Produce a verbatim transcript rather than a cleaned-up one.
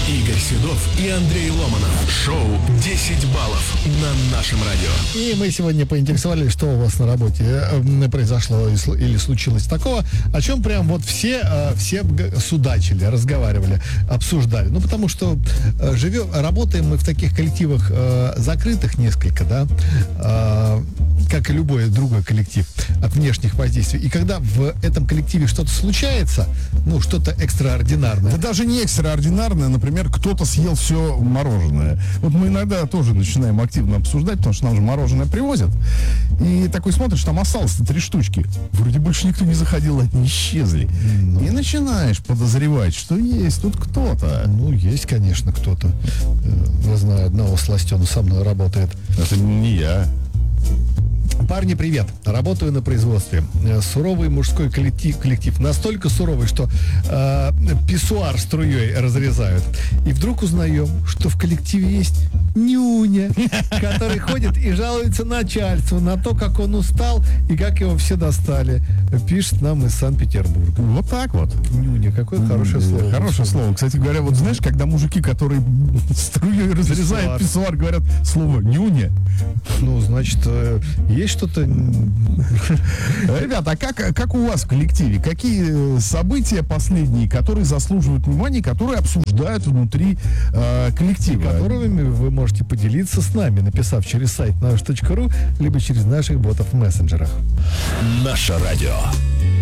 Игорь Седов и Андрей Ломанов. Шоу десять баллов на нашем радио. И мы сегодня поинтересовались, что у вас на работе э, произошло или случилось такого, о чем прям вот все, э, все судачили, разговаривали, обсуждали. Ну, потому что э, живем, работаем мы в таких коллективах э, закрытых несколько, да, э, как и любой другой коллектив, от внешних воздействий. И когда в этом коллективе что-то случается, ну, что-то экстраординарное. Да даже не экстраординарное, например, кто-то съел все мороженое. Вот мы иногда тоже начинаем активно обсуждать, потому что нам же мороженое привозят. И такой смотришь, там осталось-то три штучки. Вроде больше никто не заходил, они исчезли. Ну. И начинаешь подозревать, что есть тут кто-то. Ну, есть, конечно, кто-то. Я знаю, одного сластена со мной работает. Это не я. Парни, привет. Работаю на производстве. Суровый мужской коллектив, коллектив настолько суровый, что э, писсуар струей разрезают. И вдруг узнаем, что в коллективе есть нюня, который ходит и жалуется начальству на то, как он устал и как его все достали. Пишет нам из Санкт-Петербурга. Вот так вот. Нюня, какое хорошее слово. Хорошее слово. Кстати говоря, вот знаешь, когда мужики, которые струей разрезают писсуар, говорят слово нюня. Ну, значит, есть что-то... Ребята, а как, как у вас в коллективе? Какие события последние, которые заслуживают внимания, которые обсуждают внутри э, коллектива? Которыми вы можете поделиться с нами, написав через сайт наш точка ру, либо через наших ботов в мессенджерах. Наше радио.